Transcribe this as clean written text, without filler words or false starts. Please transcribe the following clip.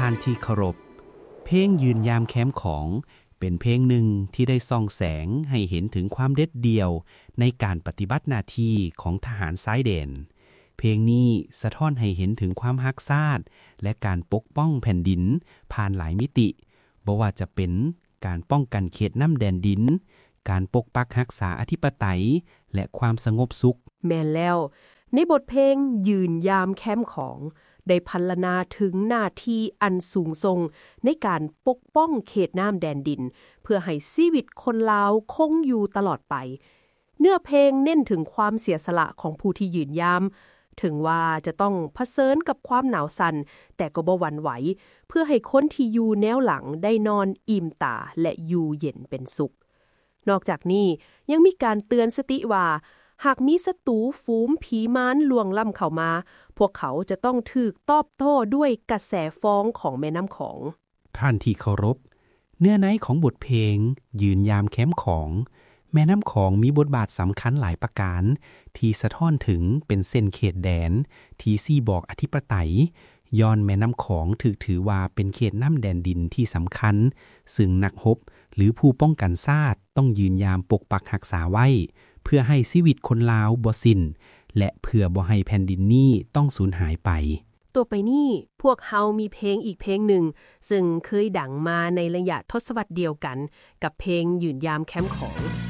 านที่เคารพเพลงยืนยามแคมป์ของเป็นเพลงหนึ่งที่ได้ส่องแสงให้เห็นถึงความเด็ดเดี่ยวในการปฏิบัติหน้าที่ของทหารชายแดนเพลงนี้สะท้อนให้เห็นถึงความรักชาติและการปกป้องแผ่นดินผ่านหลายมิติบ่ว่าจะเป็นการป้องกันเขตน้ำแดนดินการปกปักรักษาอธิปไตยและความสงบสุขแม่นแล้วในบทเพลงยืนยามแคมป์ของได้พรรณนาถึงหน้าที่อันสูงส่งในการปกป้องเขตน้ำแดนดินเพื่อให้ชีวิตคนลาวคงอยู่ตลอดไปเนื้อเพลงเน้นถึงความเสียสละของผู้ที่ยืนยามถึงว่าจะต้องเผชิญกับความหนาวสั่นแต่ก็บ่หวั่นไหวเพื่อให้คนที่อยู่แนวหลังได้นอนอิ่มตาและอยู่เย็นเป็นสุขนอกจากนี้ยังมีการเตือนสติว่าหากมีศัตรูฝูงผีมารลวงล้ำเข้ามาพวกเขาจะต้องถูกตอบโต้ด้วยกระแสฟ้องของแม่น้ำของท่านที่เคารพเนื้อในของบทเพลงยืนยามแคมป์ของแม่น้ำของมีบทบาทสำคัญหลายประการที่สะท้อนถึงเป็นเส้นเขตแดนที่ซี่บอกอธิปไตยย้อนแม่น้ำของถูกถือว่าเป็นเขตน้ำแดนดินที่สำคัญซึ่งนักรบหรือผู้ป้องกันชาติต้องยืนยามปกปักรักษาไว้เพื่อให้ชีวิตคนลาวบ่สิ้นและเพื่อบ่ให้แผ่นดินนี้ต้องสูญหายไปตัวไปนี่พวกเฮามีเพลงอีกเพลงหนึ่งซึ่งเคยดังมาในระยะทศวรรษเดียวกันกับเพลงยืนยามแคมป์ของ